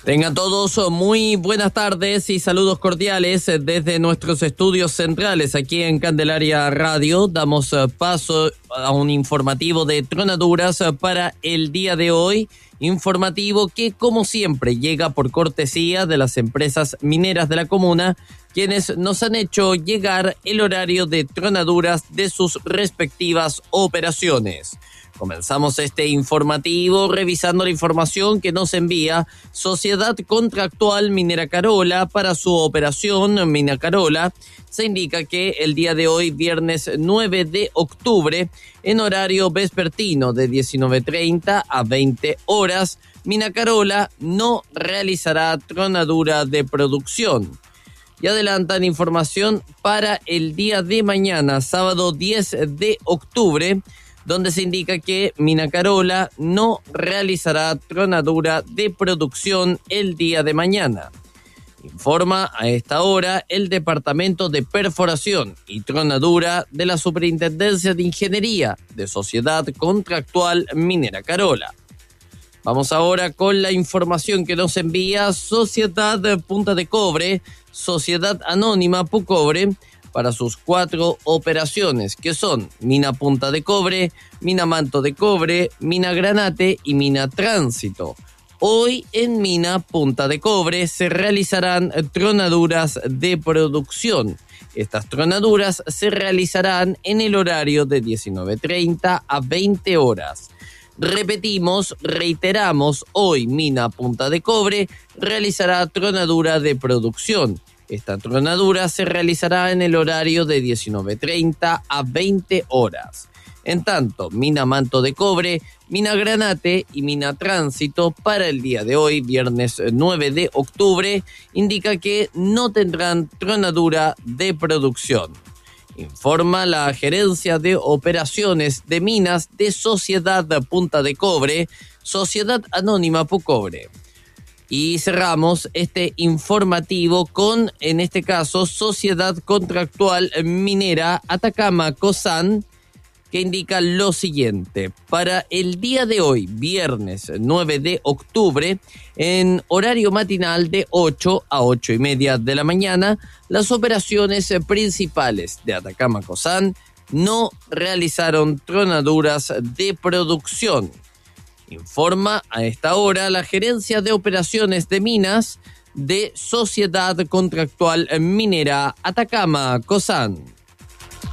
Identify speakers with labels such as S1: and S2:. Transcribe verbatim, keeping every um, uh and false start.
S1: Tengan todos muy buenas tardes y saludos cordiales desde nuestros estudios centrales aquí en Candelaria Radio. Damos paso a un informativo de tronaduras para el día de hoy. Informativo que, como siempre, llega por cortesía de las empresas mineras de la comuna, quienes nos han hecho llegar el horario de tronaduras de sus respectivas operaciones. Comenzamos este informativo revisando la información que nos envía Sociedad Contractual Minera Carola para su operación Mina Carola. Se indica que el día de hoy, viernes nueve de octubre, en horario vespertino de diecinueve treinta a veinte horas, Mina Carola no realizará tronadura de producción. Y adelantan información para el día de mañana, sábado diez de octubre, donde se indica que Mina Carola no realizará tronadura de producción el día de mañana. Informa a esta hora el Departamento de Perforación y Tronadura de la Superintendencia de Ingeniería de Sociedad Contractual Minera Carola. Vamos ahora con la información que nos envía Sociedad Punta de Cobre, Sociedad Anónima Pucobre, para sus cuatro operaciones, que son Mina Punta de Cobre, Mina Manto de Cobre, Mina Granate y Mina Tránsito. Hoy en Mina Punta de Cobre se realizarán tronaduras de producción. Estas tronaduras se realizarán en el horario de diecinueve treinta a veinte horas. Repetimos, reiteramos, hoy Mina Punta de Cobre realizará tronadura de producción. Esta tronadura se realizará en el horario de diecinueve treinta a veinte horas. En tanto, Mina Manto de Cobre, Mina Granate y Mina Tránsito para el día de hoy, viernes nueve de octubre, indica que no tendrán tronadura de producción. Informa la Gerencia de Operaciones de Minas de Sociedad Punta de Cobre, Sociedad Anónima Pucobre. Y cerramos este informativo con, en este caso, Sociedad Contractual Minera Atacama Cosán, que indica lo siguiente. Para el día de hoy, viernes nueve de octubre, en horario matinal de ocho a ocho y media de la mañana, las operaciones principales de Atacama Cosán no realizaron tronaduras de producción. Informa a esta hora la Gerencia de Operaciones de Minas de Sociedad Contractual Minera Atacama Cosán.